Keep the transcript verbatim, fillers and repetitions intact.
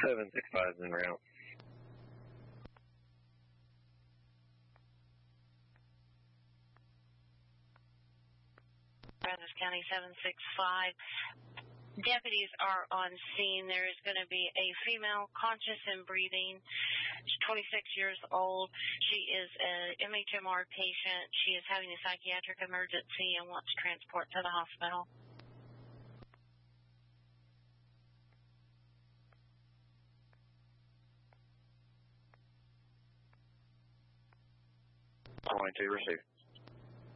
seven six five is en route. Brazos County seven six five. Deputies are on scene. There is going to be a female conscious and breathing. She's twenty-six years old. She is an M H M R patient. She is having a psychiatric emergency and wants transport to the hospital. twenty-two, receive.